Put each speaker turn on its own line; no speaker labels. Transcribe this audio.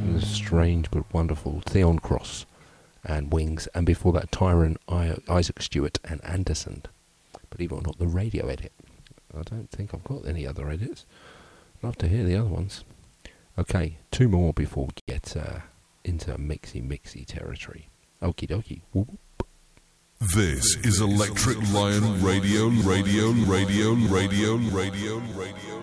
strange but wonderful Theon Cross and Wings, and before that Tyron, Isaac Stewart and Anderson. Believe it or not, the radio edit. I don't think I've got any other edits. Love to hear the other ones. Okay, two more before we get into mixy territory. Okie dokie. Whoop.
This is Electric Lion Radio.